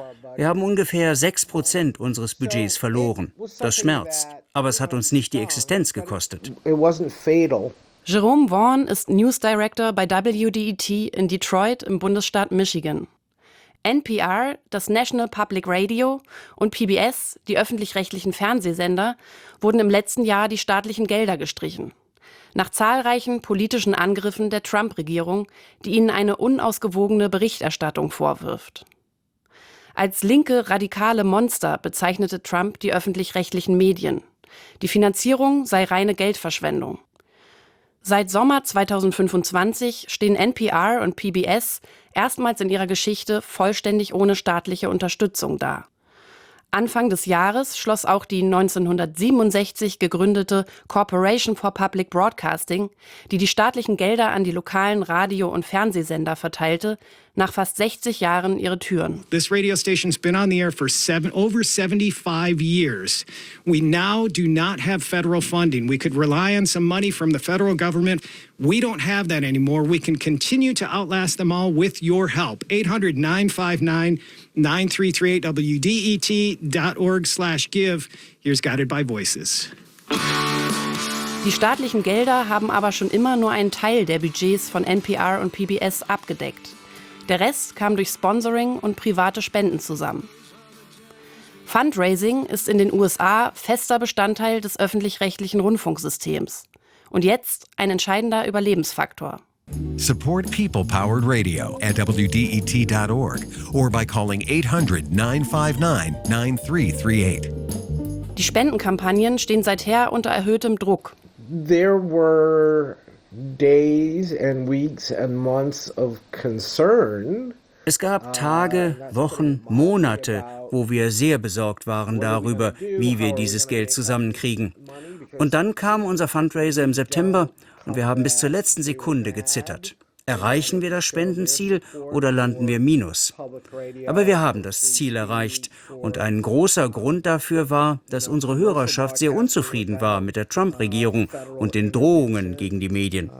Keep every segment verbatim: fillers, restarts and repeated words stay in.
Wir haben ungefähr sechs Prozent unseres Budgets verloren. Das schmerzt, aber es hat uns nicht die Existenz gekostet. Jerome Vaughn ist News Director bei W D E T in Detroit im Bundesstaat Michigan. N P R, das National Public Radio, und P B S, die öffentlich-rechtlichen Fernsehsender, wurden im letzten Jahr die staatlichen Gelder gestrichen. Nach zahlreichen politischen Angriffen der Trump-Regierung, die ihnen eine unausgewogene Berichterstattung vorwirft. Als linke, radikale Monster bezeichnete Trump die öffentlich-rechtlichen Medien. Die Finanzierung sei reine Geldverschwendung. Seit Sommer zweitausendfünfundzwanzig stehen N P R und P B S erstmals in ihrer Geschichte vollständig ohne staatliche Unterstützung da. Anfang des Jahres schloss auch die neunzehnhundertsiebenundsechzig gegründete Corporation for Public Broadcasting, die die staatlichen Gelder an die lokalen Radio- und Fernsehsender verteilte, nach fast sechzig Jahren ihre Türen. This radio station's been on the air for seven, over seventy-five years. We now do not have federal funding. We could rely on some money from the federal government. We don't have that anymore. We can continue to outlast them all with your help. eight hundred, nine five nine, nine three three eight, W D E T dot org slash give. Here's Guided by Voices. Die staatlichen Gelder haben aber schon immer nur einen Teil der Budgets von N P R und P B S abgedeckt. Der Rest kam durch Sponsoring und private Spenden zusammen. Fundraising ist in den U S A fester Bestandteil des öffentlich-rechtlichen Rundfunksystems. Und jetzt ein entscheidender Überlebensfaktor. Support people-powered radio at W D E T dot org or by calling eight hundred, nine five nine, nine three three eight. Die Spendenkampagnen stehen seither unter erhöhtem Druck. There were days and weeks and months of concern. Es gab Tage, Wochen, Monate, wo wir sehr besorgt waren darüber, wie wir dieses Geld zusammenkriegen. Und dann kam unser Fundraiser im September und wir haben bis zur letzten Sekunde gezittert. Erreichen wir das Spendenziel oder landen wir minus? Aber wir haben das Ziel erreicht. Und ein großer Grund dafür war, dass unsere Hörerschaft sehr unzufrieden war mit der Trump-Regierung und den Drohungen gegen die Medien.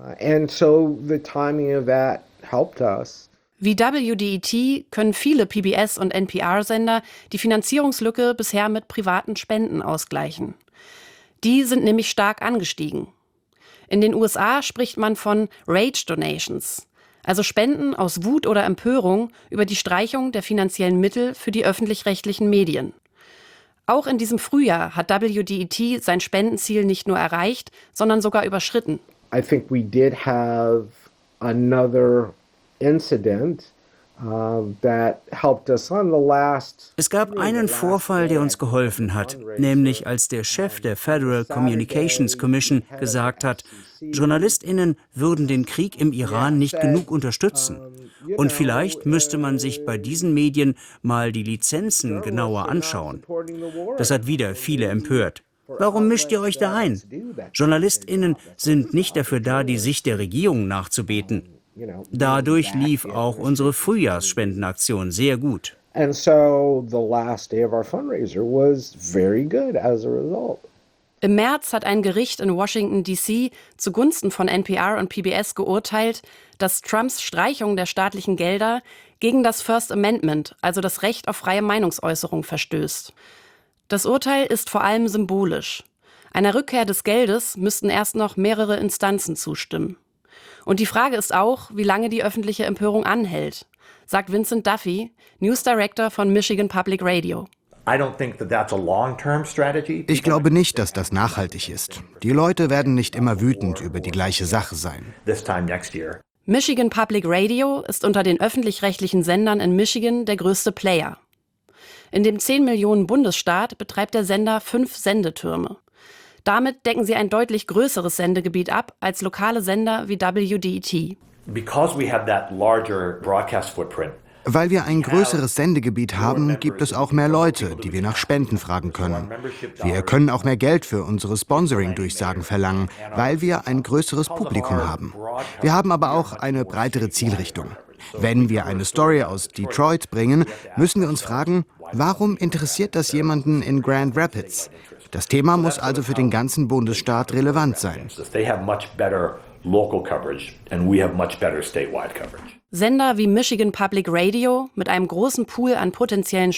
Wie W D E T können viele P B S- und N P R-Sender die Finanzierungslücke bisher mit privaten Spenden ausgleichen. Die sind nämlich stark angestiegen. In den U S A spricht man von Rage Donations, also Spenden aus Wut oder Empörung über die Streichung der finanziellen Mittel für die öffentlich-rechtlichen Medien. Auch in diesem Frühjahr hat W D E T sein Spendenziel nicht nur erreicht, sondern sogar überschritten. I think we did have another incident uh, that helped us on the last. Es gab einen Vorfall, der uns geholfen hat, nämlich als der Chef der Federal Communications Commission gesagt hat, JournalistInnen würden den Krieg im Iran nicht genug unterstützen. Und vielleicht müsste man sich bei diesen Medien mal die Lizenzen genauer anschauen. Das hat wieder viele empört. Warum mischt ihr euch da ein? JournalistInnen sind nicht dafür da, die Sicht der Regierung nachzubeten. Dadurch lief auch unsere Frühjahrsspendenaktion sehr gut. And so the last day of our fundraiser was very good as a result. Im März hat ein Gericht in Washington D C zugunsten von N P R und P B S geurteilt, dass Trumps Streichung der staatlichen Gelder gegen das First Amendment, also das Recht auf freie Meinungsäußerung, verstößt. Das Urteil ist vor allem symbolisch. Einer Rückkehr des Geldes müssten erst noch mehrere Instanzen zustimmen. Und die Frage ist auch, wie lange die öffentliche Empörung anhält, sagt Vincent Duffy, News Director von Michigan Public Radio. Ich glaube nicht, dass das nachhaltig ist. Die Leute werden nicht immer wütend über die gleiche Sache sein. Michigan Public Radio ist unter den öffentlich-rechtlichen Sendern in Michigan der größte Player. In dem zehn Millionen Bundesstaat betreibt der Sender fünf Sendetürme. Damit decken sie ein deutlich größeres Sendegebiet ab als lokale Sender wie W D E T. Weil wir ein größeres Sendegebiet haben, gibt es auch mehr Leute, die wir nach Spenden fragen können. Wir können auch mehr Geld für unsere Sponsoring-Durchsagen verlangen, weil wir ein größeres Publikum haben. Wir haben aber auch eine breitere Zielrichtung. Wenn wir eine Story aus Detroit bringen, müssen wir uns fragen, warum interessiert das jemanden in Grand Rapids? Das Thema muss also für den ganzen Bundesstaat relevant sein. Sender wie Michigan Public Radio mit einem großen Pool an potenziellen